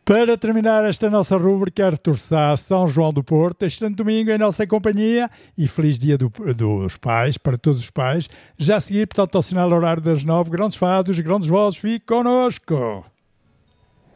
Para terminar esta nossa rúbrica, Artur Sá, São João do Porto, excelente domingo em nossa companhia e feliz dia dos pais, para todos os pais. Já a seguir, portanto, ao sinal horário das 9, grandes fados, grandes vozes, fique connosco.